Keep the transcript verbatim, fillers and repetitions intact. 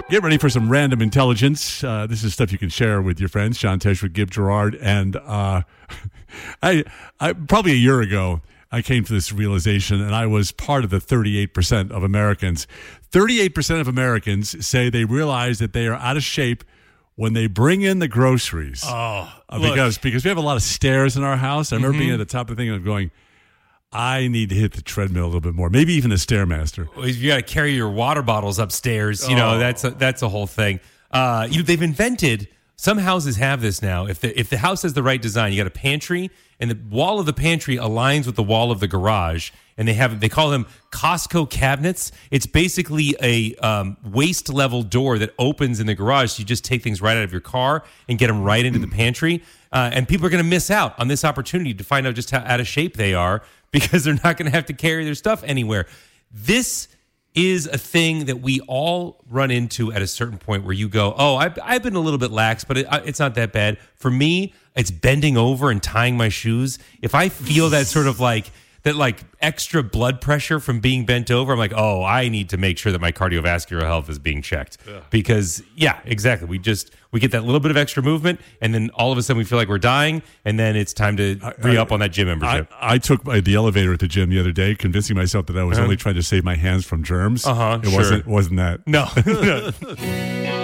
Get ready for some random intelligence. Uh, this is stuff you can share with your friends. Sean Tesh with Gib Gerard. And uh, I, I probably a year ago, I came to this realization, and I was part of the thirty-eight percent of Americans. thirty-eight percent of Americans say they realize that they are out of shape when they bring in the groceries. Oh, uh, because because we have a lot of stairs in our house. I remember mm-hmm. being at the top of the thing and going, I need to hit the treadmill a little bit more. Maybe even the Stairmaster. You got to carry your water bottles upstairs. You know, oh. that's a, that's a whole thing. Uh, you know, they've invented, some houses have this now. If the if the house has the right design, you got a pantry, and the wall of the pantry aligns with the wall of the garage, and they have they call them Costco cabinets. It's basically a um, waist level door that opens in the garage, so you just take things right out of your car and get them right into the pantry. Uh, and people are going to miss out on this opportunity to find out just how out of shape they are, because they're not going to have to carry their stuff anywhere. This is a thing that we all run into at a certain point where you go, oh, I've, I've been a little bit lax, but it, it's not that bad. For me, it's bending over and tying my shoes. If I feel that sort of like, that like extra blood pressure from being bent over, I'm like, oh, I need to make sure that my cardiovascular health is being checked. Yeah. Because, yeah, exactly. We just, we get that little bit of extra movement, and then all of a sudden we feel like we're dying, and then it's time to re-up on that gym membership. I, I took my, the elevator at the gym the other day, convincing myself that I was uh-huh. only trying to save my hands from germs. Uh-huh, It sure. wasn't, wasn't that. No.